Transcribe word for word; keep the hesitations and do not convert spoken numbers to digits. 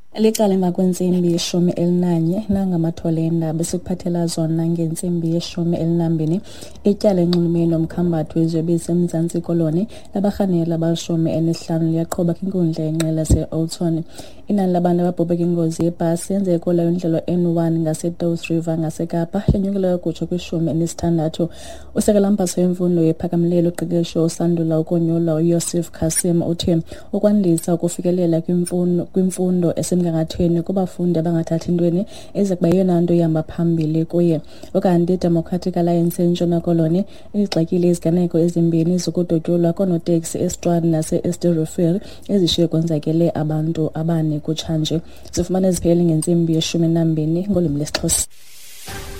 Liqala emva kwentsimbi yeshumi elinanye nangamathole eendaba esikuphathela zona ngentsimbi yeshumi elinambini. Ityala enxulumene nomkhambatho weziyobisi eMzantsi Koloni labarhanela abalishumi elihlanu liyaqhuba kwinkundla yenqila se-Oudtshoorn. Inani labantu ababhubhe kwingozi yebhasi yenzeke kulayo indlela N one ngaseDouws River ngaseKapa lenyukileyo kutsho kwishumi enesithandathu. Usekela mphaso wemfundo yephakamileyo uqeqesho osandula ukonyula uYosif Kasim uthi ukwandisa ukufikelela kwimfundo kwimfundo esemgangathweni kubafundi abangathathi ntweni eze kuba yeyona nto ihamba phambili kuye. Ukanti iDemocratic Alliance eNtshona Koloni igxakile iziganeko ezimbini zokudotyulwa koonoteksi eStrand nase-Esterreefil ezishiye kwenzakele abantu abane kutshanje. Sifumana eziphele ngentsimbi yeshumi nambini ngolwimi lesiXhosa.